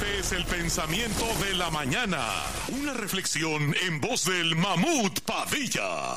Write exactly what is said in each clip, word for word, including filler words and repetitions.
Este es el pensamiento de la mañana. Una reflexión en voz del Mamut Padilla.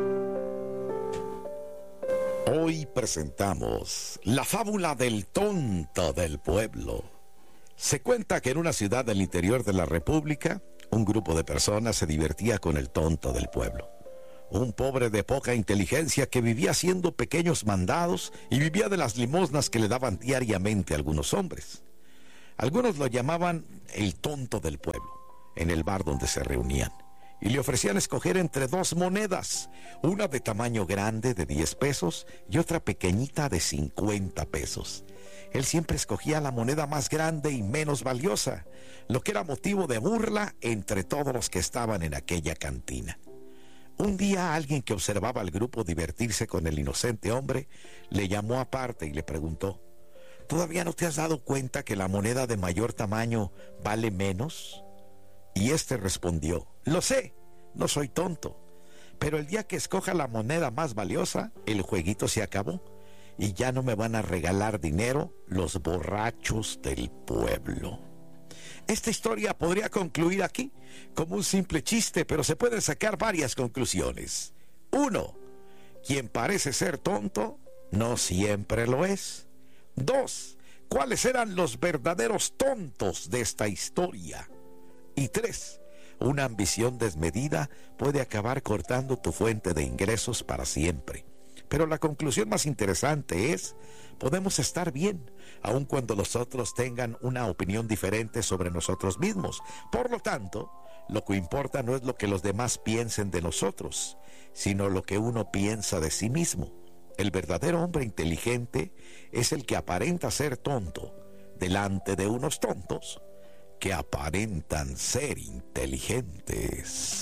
Hoy presentamos la fábula del tonto del pueblo. Se cuenta que en una ciudad del interior de la República, un grupo de personas se divertía con el tonto del pueblo. Un pobre de poca inteligencia que vivía haciendo pequeños mandados y vivía de las limosnas que le daban diariamente algunos hombres. Algunos lo llamaban el tonto del pueblo, en el bar donde se reunían, y le ofrecían escoger entre dos monedas, una de tamaño grande de diez pesos y otra pequeñita de cincuenta pesos. Él siempre escogía la moneda más grande y menos valiosa, lo que era motivo de burla entre todos los que estaban en aquella cantina. Un día alguien que observaba al grupo divertirse con el inocente hombre le llamó aparte y le preguntó: ¿todavía no te has dado cuenta que la moneda de mayor tamaño vale menos? Y éste respondió: lo sé, no soy tonto, pero el día que escoja la moneda más valiosa, el jueguito se acabó y ya no me van a regalar dinero los borrachos del pueblo. Esta historia podría concluir aquí como un simple chiste, pero se pueden sacar varias conclusiones. Uno, quien parece ser tonto no siempre lo es. Dos, ¿cuáles eran los verdaderos tontos de esta historia? Y tres, una ambición desmedida puede acabar cortando tu fuente de ingresos para siempre. Pero la conclusión más interesante es: podemos estar bien, aun cuando los otros tengan una opinión diferente sobre nosotros mismos. Por lo tanto, lo que importa no es lo que los demás piensen de nosotros, sino lo que uno piensa de sí mismo. El verdadero hombre inteligente es el que aparenta ser tonto delante de unos tontos que aparentan ser inteligentes.